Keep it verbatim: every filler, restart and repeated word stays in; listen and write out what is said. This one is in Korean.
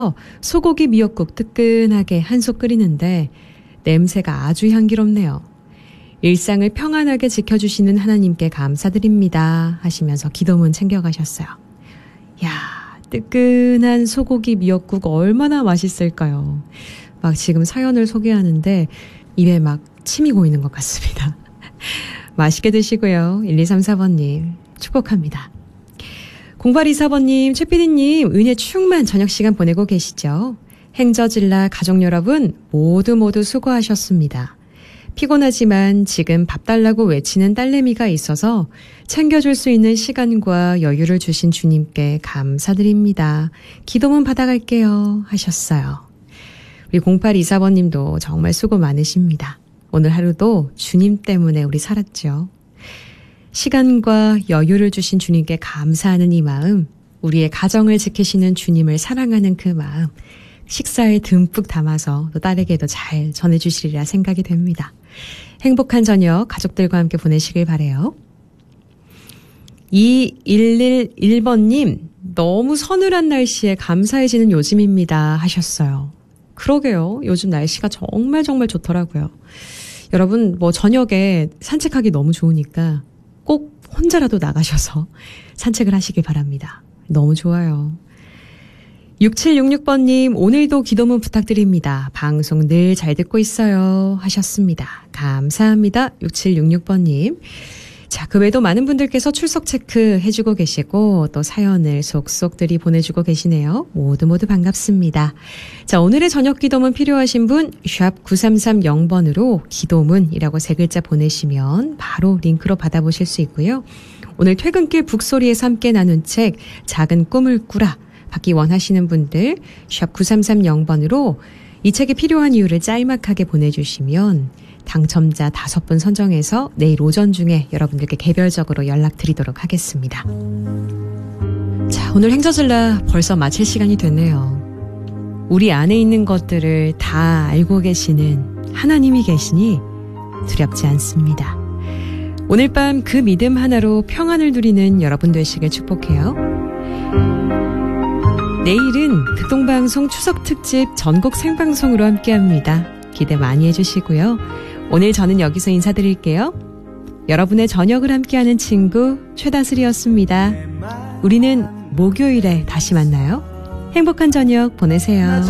소고기 미역국 뜨끈하게 한솥 끓이는데 냄새가 아주 향기롭네요. 일상을 평안하게 지켜주시는 하나님께 감사드립니다 하시면서 기도문 챙겨가셨어요. 야, 뜨끈한 소고기 미역국 얼마나 맛있을까요? 막 지금 사연을 소개하는데 입에 막 침이 고이는 것 같습니다. 맛있게 드시고요. 일이삼사 번님 축복합니다. 공팔이사 번님, 최피디님, 은혜 충만 저녁 시간 보내고 계시죠? 행저질라 가족 여러분 모두 모두 수고하셨습니다. 피곤하지만 지금 밥 달라고 외치는 딸내미가 있어서 챙겨줄 수 있는 시간과 여유를 주신 주님께 감사드립니다. 기도문 받아갈게요 하셨어요. 우리 공팔이사 번님도 정말 수고 많으십니다. 오늘 하루도 주님 때문에 우리 살았죠. 시간과 여유를 주신 주님께 감사하는 이 마음, 우리의 가정을 지키시는 주님을 사랑하는 그 마음, 식사에 듬뿍 담아서 또 딸에게도 잘 전해주시리라 생각이 됩니다. 행복한 저녁 가족들과 함께 보내시길 바라요. 이일일일 번님, 너무 서늘한 날씨에 감사해지는 요즘입니다 하셨어요. 그러게요. 요즘 날씨가 정말 정말 좋더라고요. 여러분 뭐 저녁에 산책하기 너무 좋으니까 꼭 혼자라도 나가셔서 산책을 하시길 바랍니다. 너무 좋아요. 육칠육육 번님, 오늘도 기도문 부탁드립니다. 방송 늘 잘 듣고 있어요 하셨습니다. 감사합니다. 육칠육육 번님. 자, 그 외에도 많은 분들께서 출석 체크 해주고 계시고 또 사연을 속속들이 보내주고 계시네요. 모두 모두 반갑습니다. 자, 오늘의 저녁 기도문 필요하신 분 샵 구삼삼공 번으로 기도문이라고 세 글자 보내시면 바로 링크로 받아보실 수 있고요. 오늘 퇴근길 북소리에서 함께 나눈 책 작은 꿈을 꾸라 받기 원하시는 분들 샵 구삼삼공 번으로 이 책이 필요한 이유를 짤막하게 보내주시면 당첨자 다섯 분 선정해서 내일 오전 중에 여러분들께 개별적으로 연락드리도록 하겠습니다. 자, 오늘 행저질라 벌써 마칠 시간이 됐네요. 우리 안에 있는 것들을 다 알고 계시는 하나님이 계시니 두렵지 않습니다. 오늘 밤 그 믿음 하나로 평안을 누리는 여러분 되시길 축복해요. 내일은 극동방송 추석특집 전국 생방송으로 함께합니다. 기대 많이 해주시고요. 오늘 저는 여기서 인사드릴게요. 여러분의 저녁을 함께하는 친구 최다슬이었습니다. 우리는 목요일에 다시 만나요. 행복한 저녁 보내세요.